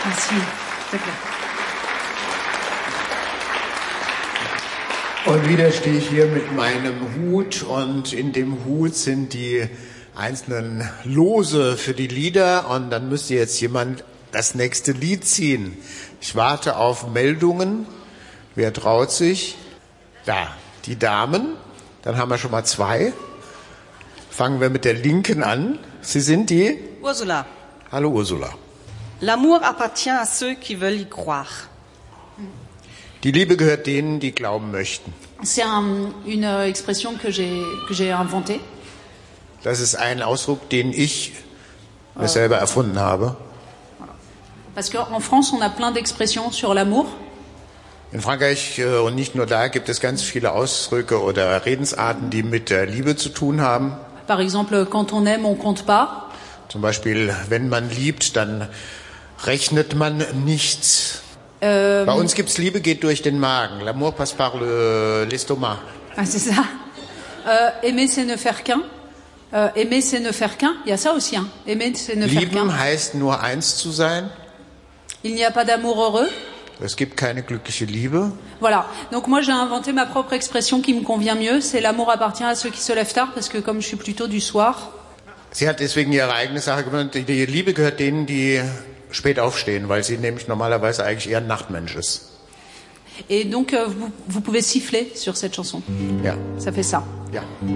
Merci. Sehr klar. Und wieder stehe ich hier mit meinem Hut und in dem Hut sind die einzelnen Lose für die Lieder und dann müsste jetzt jemand das nächste Lied ziehen. Ich warte auf Meldungen. Wer traut sich? Da, die Damen. Dann haben wir schon mal 2. Fangen wir mit der Linken an. Sie sind die? Ursula. Hallo Ursula. L'amour appartient à ceux qui veulent y croire. Die Liebe gehört denen, die glauben möchten. C'est une expression que j'ai inventée. Das ist ein Ausdruck, den ich mir selber erfunden habe. Parce qu'en France, on a plein d'expressions sur l'amour. In Frankreich und nicht nur da gibt es ganz viele Ausdrücke oder Redensarten, die mit der Liebe zu tun haben. Par exemple, quand on aime, on compte pas. Zum Beispiel, wenn man liebt, dann rechnet man nichts. Bei uns gibt's Liebe geht durch den Magen. L'amour passe par l'estomac. Ah, c'est ça. Aimer, c'est ne faire qu'un. Aimer, c'est ne faire qu'un. Il y a ça aussi. Hein. Aimer, c'est ne faire qu'un. Lieben heißt nur eins zu sein. Il n'y a pas d'amour heureux. Es gibt keine glückliche Liebe. Voilà. Donc moi, j'ai inventé ma propre expression qui me convient mieux. C'est l'amour appartient à ceux qui se lèvent tard, parce que comme je suis plutôt du soir. Sie hat deswegen ihre eigene Sache gemacht. Die Liebe gehört denen, die spät aufstehen, weil sie nämlich normalerweise eigentlich eher ein Nachtmensch ist. Et donc, vous pouvez siffler sur cette chanson. Ja. Ça fait ça. Ja.